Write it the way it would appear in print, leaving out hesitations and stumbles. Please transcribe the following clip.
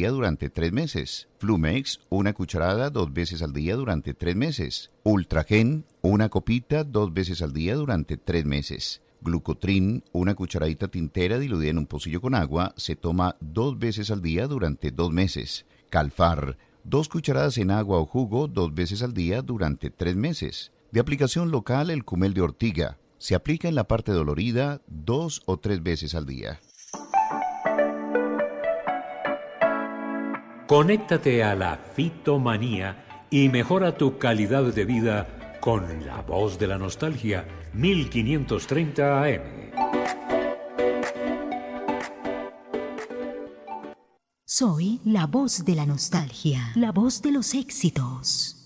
día durante 3 meses. Flumex, 1 cucharada 2 veces al día durante 3 meses. Ultragen, 1 copita 2 veces al día durante 3 meses. Glucotrin, 1 cucharadita tintera diluida en un pocillo con agua, se toma 2 veces al día durante 2 meses. Calfar, 2 cucharadas en agua o jugo 2 veces al día durante 3 meses. De aplicación local, el Cumel de ortiga. Se aplica en la parte dolorida 2 o 3 veces al día. Conéctate a la fitomanía y mejora tu calidad de vida con La Voz de la Nostalgia, 1530 AM. Soy la voz de la nostalgia, la voz de los éxitos.